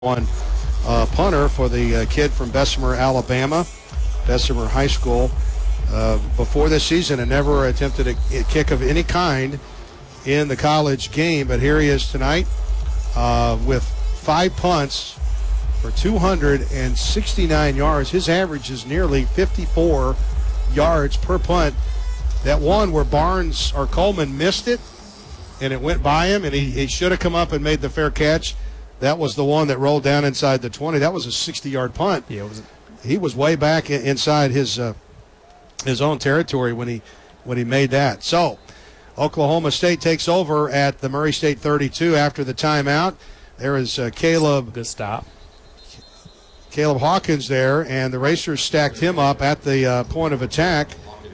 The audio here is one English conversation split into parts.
one punter for the kid from Bessemer, Alabama, Bessemer High School. Before this season and never attempted a kick of any kind in the college game, but here he is tonight with 5 punts for 269 yards. His average is nearly 54 yards per punt. That one where Barnes or Coleman missed it and it went by him, and he should have come up and made the fair catch. That was the one that rolled down inside the 20. That was a 60-yard punt. Yeah, he was way back inside his own territory when he made that. So Oklahoma State takes over at the Murray State 32 after the timeout. There is Caleb. Good stop. Caleb Hawkins there, and the Racers stacked him up at the point of attack.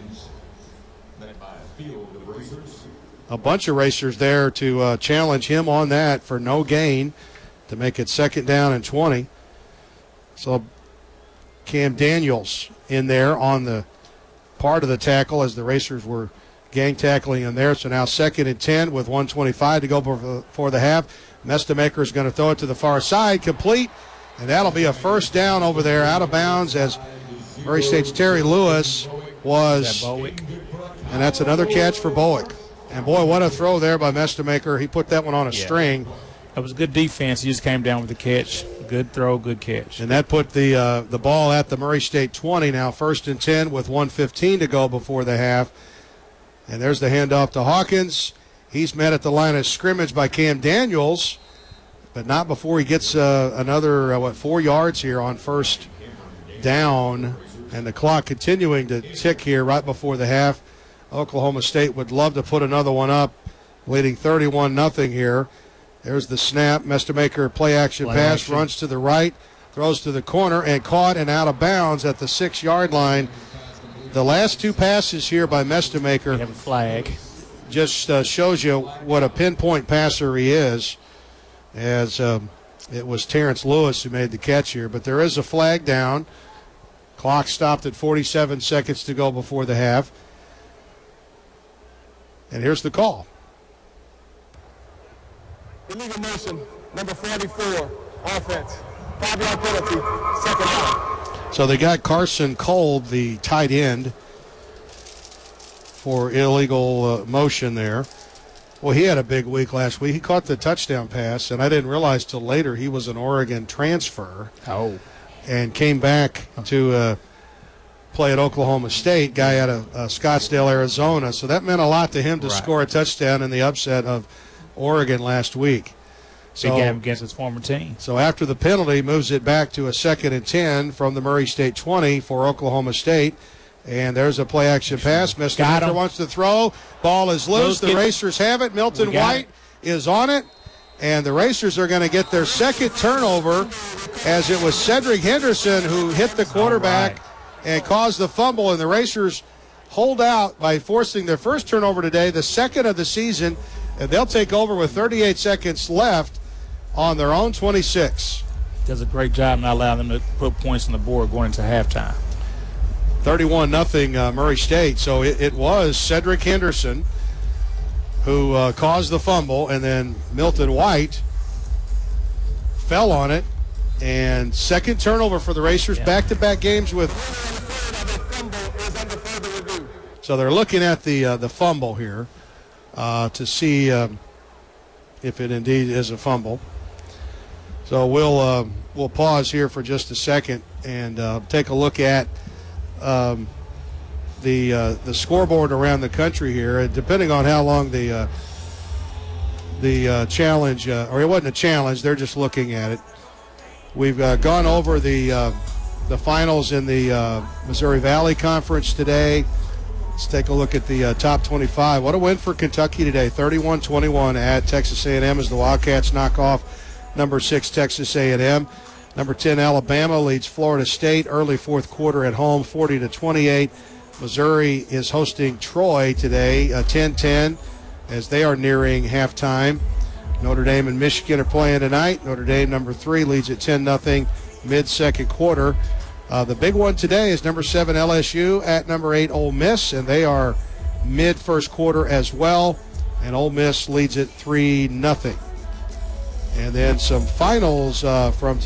A bunch of Racers there to challenge him on that for no gain to make it 2nd down and 20. So Cam Daniels in there on the part of the tackle as the Racers were gang tackling him there. So now 2nd and 10 with 1:25 to go before the half. Mestamaker is going to throw it to the far side, complete, and that'll be a 1st down over there out of bounds as Murray State's Terry Lewis was. And that's another catch for Bowick. And boy, what a throw there by Mestamaker. He put that one on a string. That was good defense. He just came down with the catch. Good throw, good catch. And that put the ball at the Murray State 20 now, 1st and 10 with 1:15 to go before the half. And there's the handoff to Hawkins. He's met at the line of scrimmage by Cam Daniels, but not before he gets another, 4 yards here on 1st down. And the clock continuing to tick here right before the half. Oklahoma State would love to put another one up, leading 31-0 here. There's the snap. Mestamaker play-action pass, runs to the right, throws to the corner, and caught and out of bounds at the 6-yard line. The last 2 passes here by Mestamaker. We have a flag. Just shows you what a pinpoint passer he is, as it was Terrence Lewis who made the catch here. But there is a flag down. Clock stopped at 47 seconds to go before the half. And here's the call. Illegal motion, number 44, offense. 5-yard penalty, 2nd down. So they got Carson Kolb, the tight end, for illegal motion there. Well, he had a big week last week. He caught the touchdown pass, and I didn't realize till later he was an Oregon transfer. Oh. And came back to play at Oklahoma State, guy out of Scottsdale, Arizona. So that meant a lot to him to score a touchdown in the upset of Oregon last week. Big game against his former team. So after the penalty, moves it back to a 2nd and 10 from the Murray State 20 for Oklahoma State. And there's a play-action pass. Mestamaker wants to throw. Ball is loose. The Racers have it. Milton White is on it. And the Racers are going to get their 2nd turnover, as it was Cedric Henderson who hit the quarterback and caused the fumble. And the Racers hold out by forcing their 1st turnover today, the 2nd of the season. And they'll take over with 38 seconds left on their own 26. Does a great job not allowing them to put points on the board going into halftime. 31-0 Murray State. So it was Cedric Henderson who caused the fumble, and then Milton White fell on it. And 2nd turnover for the Racers, back-to-back games with. So they're looking at the fumble here to see if it indeed is a fumble. So we'll pause here for just a second and take a look at the scoreboard around the country here. And depending on how long the challenge, or it wasn't a challenge, they're just looking at it. We've gone over the finals in the Missouri Valley Conference today. Let's take a look at the top 25. What a win for Kentucky today, 31-21 at Texas A&M as the Wildcats knock off number 6 Texas A&M. Number 10 Alabama leads Florida State early 4th quarter at home, 40-28. Missouri is hosting Troy today, 10-10, as they are nearing halftime. Notre Dame and Michigan are playing tonight. Notre Dame, number 3, leads at 10-0 mid-2nd quarter. The big one today is number 7 LSU at number 8 Ole Miss, and they are mid-1st quarter as well. And Ole Miss leads it 3-0. And then some finals from